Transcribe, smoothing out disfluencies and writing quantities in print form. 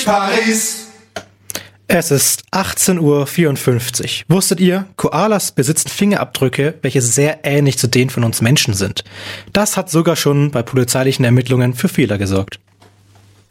Paris. Es ist 18:54 Uhr. Wusstet ihr, Koalas besitzen Fingerabdrücke, welche sehr ähnlich zu denen von uns Menschen sind. Das hat sogar schon bei polizeilichen Ermittlungen für Fehler gesorgt.